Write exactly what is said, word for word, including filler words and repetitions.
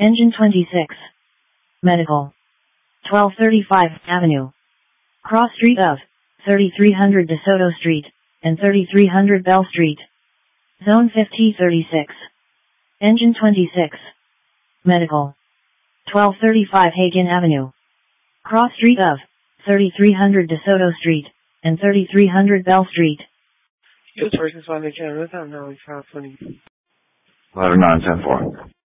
Engine twenty-six. Medical. twelve thirty-five Avenue. Cross street of thirty-three hundred DeSoto Street and thirty-three hundred Bell Street. Zone fifty thirty-six. Engine twenty-six. Medical. twelve thirty-five Hagen Avenue. Cross street of thirty-three hundred DeSoto Street and thirty-three hundred Bell Street. This person's on the camera. I'm now in California. eleven nine ten four.